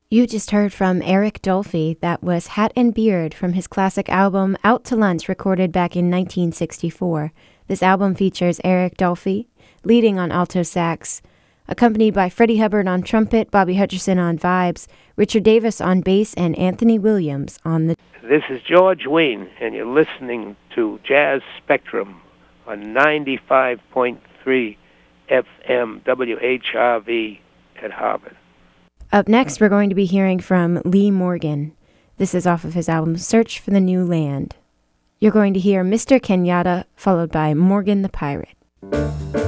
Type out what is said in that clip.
You just heard from Eric Dolphy. That was Hat and Beard from his classic album Out to Lunch, recorded back in 1964. This album features Eric Dolphy leading on alto sax, accompanied by Freddie Hubbard on trumpet, Bobby Hutcherson on vibes, Richard Davis on bass, and Anthony Williams on the... This is George Wein, and you're listening to Jazz Spectrum on 95.3 FM WHRV at Harvard. Up next, we're going to be hearing from Lee Morgan. This is off of his album Search for the New Land. You're going to hear Mr. Kenyatta, followed by Morgan the Pirate.